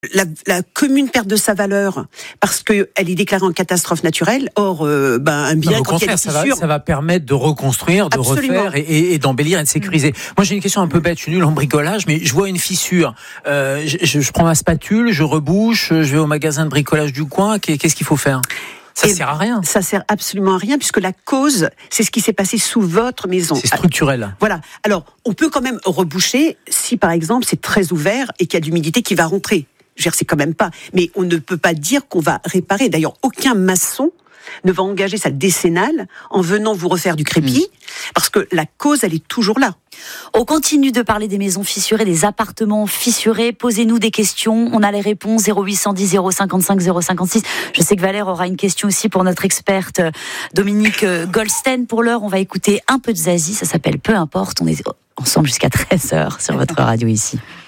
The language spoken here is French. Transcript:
La commune perd de sa valeur parce qu'elle est déclarée en catastrophe naturelle. Or, un bien, au contraire, ça va permettre de reconstruire, de refaire et d'embellir et de sécuriser. Moi, j'ai une question un peu bête. Je suis nul en bricolage, mais je vois une fissure. Je prends ma spatule, je rebouche, je vais au magasin de bricolage du coin. Qu'est-ce qu'il faut faire ? Ça sert à rien. Ça sert absolument à rien puisque la cause, c'est ce qui s'est passé sous votre maison. C'est structurel. Voilà. Alors, on peut quand même reboucher si, par exemple, c'est très ouvert et qu'il y a de l'humidité qui va rentrer. Je veux dire, c'est quand même pas. Mais on ne peut pas dire qu'on va réparer. D'ailleurs, aucun maçon ne va engager sa décennale en venant vous refaire du crépi, parce que la cause, elle est toujours là. On continue de parler des maisons fissurées, des appartements fissurés. Posez-nous des questions. On a les réponses 0810 055 056. Je sais que Valère aura une question aussi pour notre experte Dominique Goldstein. Pour l'heure, on va écouter un peu de Zazie. Ça s'appelle Peu importe. On est ensemble jusqu'à 13h sur votre radio ici.